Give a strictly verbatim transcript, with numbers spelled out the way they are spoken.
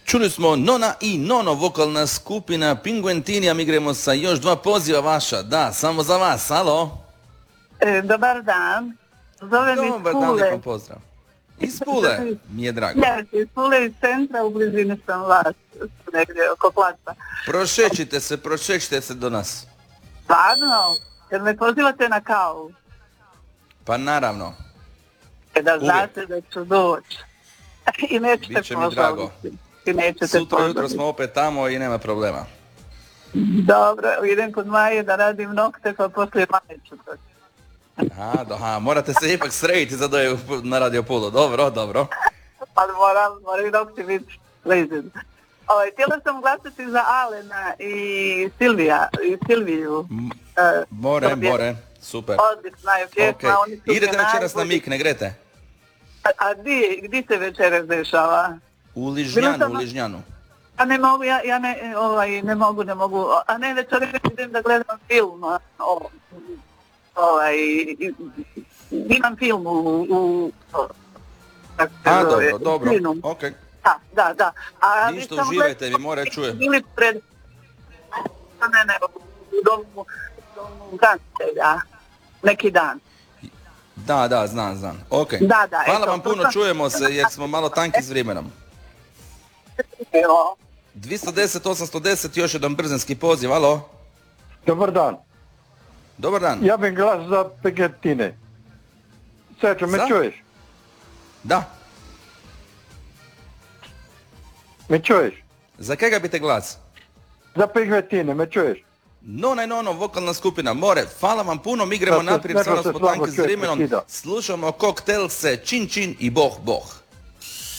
Čuli smo Nona i Nono, vokalna skupina Pinguentini, a mi gremo sa još dva poziva vaša. Da, samo za vas, alo? E, dobar dan. Zovem iz Dobar dan, Pule. lijepom pozdrav. Iz Pule, mi je drago. Ne, iz Pule, iz centra, u blizini sam vas, negdje oko placa. Prošećite se, prošećite se do nas. Stvarno? Jer me pozivate na kavu. Pa naravno. E, da Uvijek. znate da ću doći. I nećete Biće mi drago. pozvati. I nećete Sutra pozvati. jutro smo opet tamo i nema problema. Dobro, idem kod Maje da radim nokte, pa poslije Maje ću doći. Aha, do, aha, morate se ipak srediti za da je na Radio Pulu. Dobro, dobro. Pa moram, moram i nokti biti ležen. Ovaj, htjela sam glasati za Alena i Silvija, i Silviju. E, More, to je more, super. Odlična znaju pjesma, Ok, oni su mi idete večeras na najbolji. Mik, ne grete? A, a di, di se večeras dešava? U Bila Ližnjanu, sam u na- Ližnjanu. A ne mogu, ja, ja ne, ovaj, ne mogu, ne mogu. A ne, večeras idem da gledam film. a, O, ovaj, i- imam film u, u o, kako se A, zove, dobro, dobro, Kinu. ok. Da, da, da. A vi Ništa, samo uživajte, gledate- vi more čuje. Bili pred... Ne, ne, u domu, u domu Gantelja. Neki dan. Da, da, znam, znam. Ok. Da, da, Hvala eto, vam to puno, sam- čujemo se jer smo malo tanki s vremenom. Evo. dvjesto deset, osamsto deset, još jedan brzinski poziv, alo? Dobar dan. Dobar dan. Ja bih glas za Pinguentine. Srećo, me Za? čuješ? Da. Me čuješ? Za kega bite glas? Za Pinguentine, me čuješ? Nona i Nono, vokalna skupina More, hvala vam puno, mi gremo Da se- naprijed, nego stvarno se smo slabo tanki s čuje, vremenom. prekida. Slušamo Koktel se, Čin Čin i Boh Boh.